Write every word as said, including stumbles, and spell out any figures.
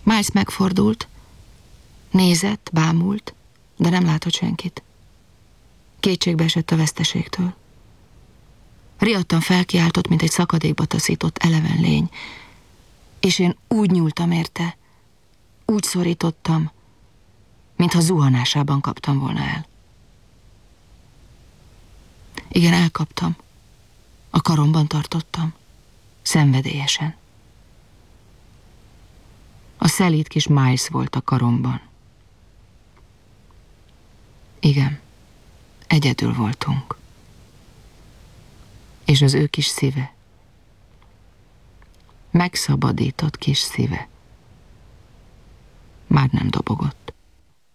Miles megfordult, nézett, bámult, de nem látott senkit. Kétségbe esett a veszteségtől. Riadtan felkiáltott, mint egy szakadékba taszított eleven lény, és én úgy nyúltam érte, úgy szorítottam, mintha zuhanásában kaptam volna el. Igen, elkaptam. A karomban tartottam. Szenvedélyesen. A szelíd kis Miles volt a karomban. Igen, egyedül voltunk. És az ő kis szíve, megszabadított kis szíve már nem dobogott.